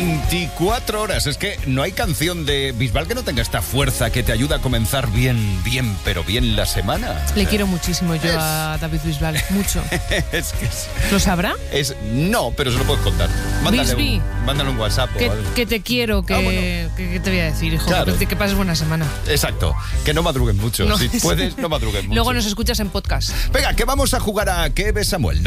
24 horas. Es que no hay canción de Bisbal que no tenga esta fuerza que te ayuda a comenzar bien, pero bien la semana. Le quiero muchísimo yo a David Bisbal, mucho. ¿Lo sabrá? No, pero se lo puedes contar. Mándale un WhatsApp o algo. Que te quiero, que te voy a decir, hijo. Claro. Que pases buena semana. Exacto. Que no madruguen mucho. No. Si puedes, no madruguen mucho. Luego nos escuchas en podcast. Venga, que vamos a jugar a ¿Qué ves, Samuel?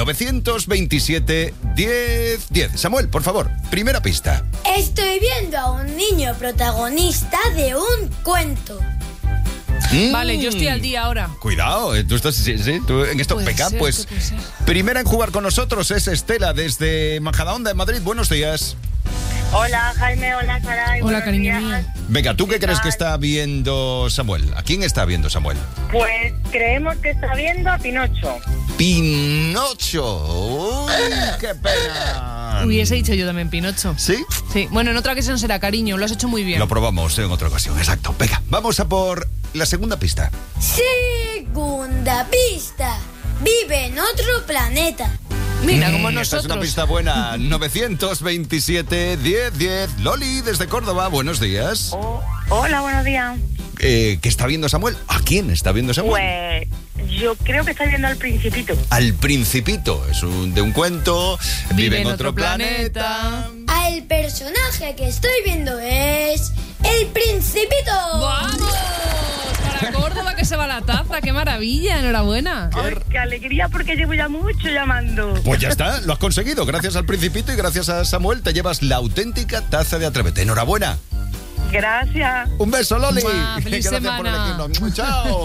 927-10-10. Samuel, por favor, primera pista. Estoy viendo a un niño protagonista de un cuento. Vale, yo estoy al día ahora. Cuidado, tú estás tú en esto peca, pues. Primera en jugar con nosotros es Estela desde Majadahonda, en Madrid. Buenos días. Hola, Jaime, hola, Sara. Hola, cariño mío. Venga, ¿tú qué crees que está viendo Samuel? ¿A quién está viendo Samuel? Pues creemos que está viendo a Pinocho. ¡Pinocho! ¡Uy, qué pena! Hubiese dicho yo también Pinocho. ¿Sí? Sí. Bueno, en otra ocasión será, cariño. Lo has hecho muy bien. Lo probamos en otra ocasión, exacto. Venga, vamos a por la segunda pista. Segunda pista. Vive en otro planeta. Mira, como nosotros. Esta es una pista buena. 927-10-10. Loli, desde Córdoba. Buenos días. Hola, buenos días. ¿Qué está viendo Samuel? ¿A quién está viendo Samuel? Pues yo creo que está viendo al Principito. Al Principito. Es de un cuento. Vive en otro planeta. El personaje que estoy viendo es el Principito. ¡Vamos! Para Córdoba que se va la taza. ¡Qué maravilla! Enhorabuena. Ay, qué alegría, porque llevo ya mucho llamando. Pues ya está, lo has conseguido. Gracias al Principito y gracias a Samuel te llevas la auténtica taza de Atrévete. Enhorabuena. Gracias. Un beso, Loli. Feliz Gracias semana. por elegirnos. Chao.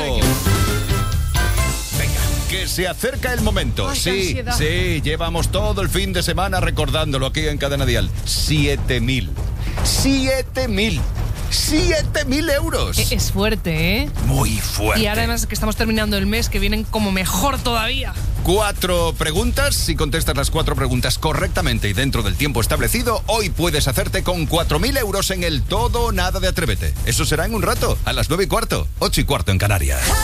Venga, que se acerca el momento. Ay, Sí, qué ansiedad. sí, llevamos todo el fin de semana recordándolo aquí en Cadena Dial. 7.000. 7.000 euros. Es fuerte, ¿eh? Muy fuerte. Y ahora además que estamos terminando el mes, que vienen como mejor todavía. 4 preguntas. Si contestas las 4 preguntas correctamente y dentro del tiempo establecido, hoy puedes hacerte con 4.000 euros en el todo o nada de Atrévete. Eso será en un rato, a las 9:15, 8:15 en Canarias.